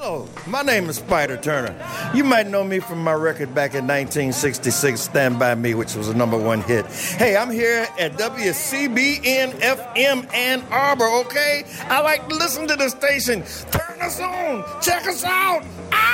Hello, my name is Spider Turner. You might know me from my record back in 1966, Stand By Me, which was a #1 hit. Hey, I'm here at WCBN FM Ann Arbor, okay? I like to listen to the station. Turn us on. Check us out.